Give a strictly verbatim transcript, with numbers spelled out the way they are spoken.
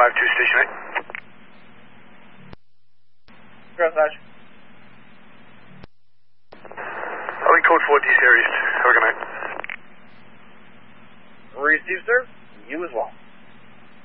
five two, station eight. Gross, Dodge. I'll be code four D C Air East. Have a good night. Receive, sir. You as well.